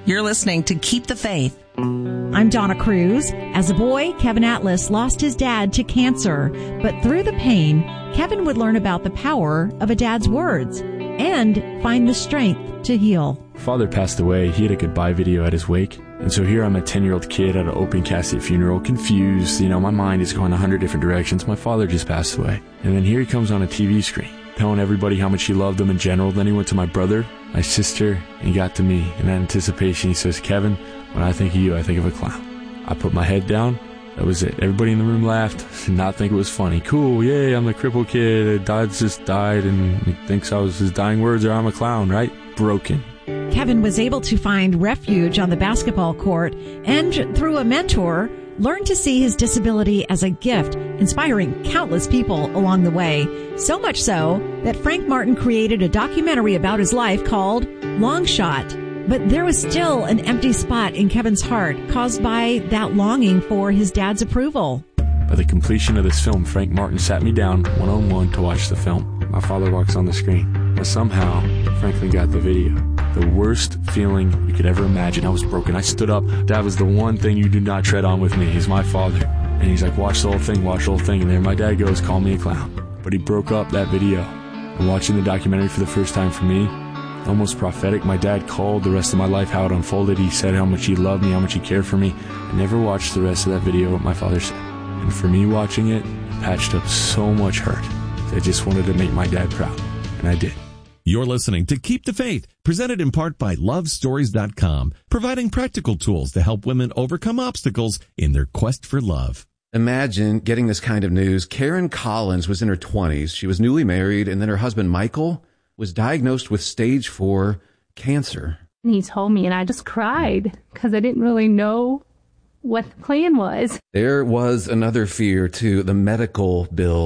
You're listening to Keep the Faith. I'm Donna Cruz. As a boy, Kevin Atlas lost his dad to cancer, but through the pain, Kevin would learn about the power of a dad's words and find the strength to heal. Father passed away. He had a goodbye video at his wake. And so here I'm a 10-year-old kid at an open casket funeral, confused. My mind is going 100 different directions. My father just passed away. And then here he comes on a TV screen, telling everybody how much he loved them in general. Then he went to my brother, my sister, and he got to me. In that anticipation, he says, "Kevin, when I think of you, I think of a clown." I put my head down. That was it. Everybody in the room laughed, did not think it was funny. Cool, yay, I'm the crippled kid. Dad just died, and he thinks I was his dying words, or I'm a clown, right? Broken. Kevin was able to find refuge on the basketball court and, through a mentor, learned to see his disability as a gift, inspiring countless people along the way. So much so that Frank Martin created a documentary about his life called Long Shot. But there was still an empty spot in Kevin's heart caused by that longing for his dad's approval. By the completion of this film, Frank Martin sat me down one-on-one to watch the film. My father walks on the screen. But somehow, Franklin got the video. The worst feeling you could ever imagine. I was broken. I stood up. That was the one thing you do not tread on with me. He's my father. And he's like, watch the whole thing, watch the whole thing. And there my dad goes, call me a clown. But he broke up that video. And watching the documentary for the first time for me, almost prophetic. My dad called the rest of my life, how it unfolded. He said how much he loved me, how much he cared for me. I never watched the rest of that video, what my father said. And for me watching it, patched up so much hurt. I just wanted to make my dad proud. And I did. You're listening to Keep the Faith, presented in part by LoveStories.com, providing practical tools to help women overcome obstacles in their quest for love. Imagine getting this kind of news. Karen Collins was in her 20s. She was newly married, and then her husband, Michael, was diagnosed with stage 4 cancer. And he told me, and I just cried because I didn't really know what the plan was. There was another fear, too, the medical bill.